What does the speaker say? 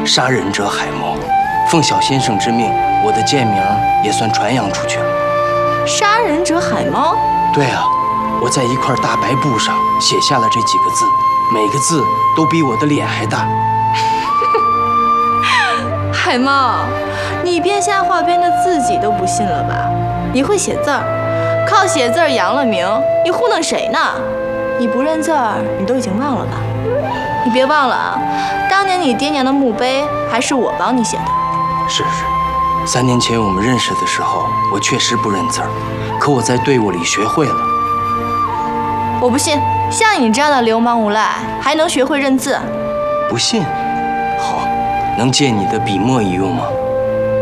杀人者海猫。奉小先生之命，我的贱名也算传扬出去了。 杀人者海猫？ 对啊，我在一块大白布上写下了这几个字，每个字都比我的脸还大。 海猫，你编瞎话编得自己都不信了吧？你会写字儿，靠写字儿扬了名，你糊弄谁呢？你不认字儿，你都已经忘了吧？你别忘了啊，当年你爹娘的墓碑还是我帮你写的。 是，3年前我们认识的时候，我确实不认字儿，可我在队伍里学会了。 我不信，像你这样的流氓无赖，还能学会认字？ 不信？好，能借你的笔墨一用吗？